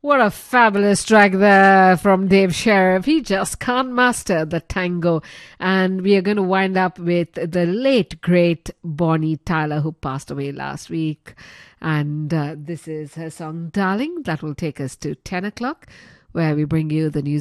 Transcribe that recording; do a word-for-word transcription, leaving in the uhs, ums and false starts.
What a fabulous track there from Dave Sheriff. He just can't master the tango. And we are going to wind up with the late, great Bonnie Tyler, who passed away last week. And uh, this is her song, Darling. That will take us to ten o'clock, where we bring you the news.